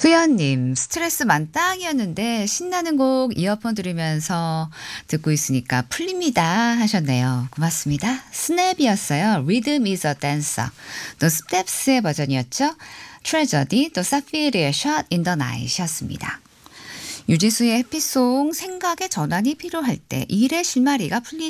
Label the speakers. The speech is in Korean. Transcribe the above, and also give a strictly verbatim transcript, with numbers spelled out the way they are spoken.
Speaker 1: 수연님, 스트레스 만땅이었는데 신나는 곡 이어폰 들으면서 듣고 있으니까 풀립니다 하셨네요. 고맙습니다. 스냅이었어요. Rhythm is a dancer. 또 스텝스의 버전이었죠. 트레저디, 또 사피리의 Shot in the Night이었습니다. 유지수의 해피송 생각의 전환이 필요할 때 일의 실마리가 풀리지